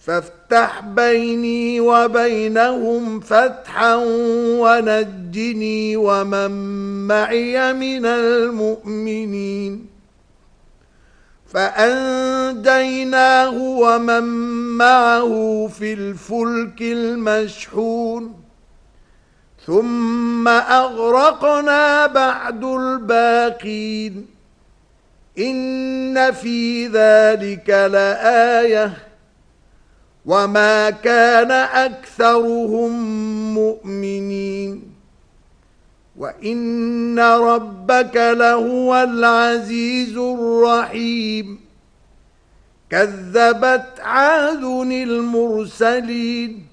فافتح بيني وبينهم فتحا ونجني ومن معي من المؤمنين فأنجيناه ومن معه في الفلك المشحون ثم أغرقنا بعد الباقين إن في ذلك لآية وما كان أكثرهم مؤمنين وإن ربك لهو العزيز الرحيم كذبت عاد المرسلين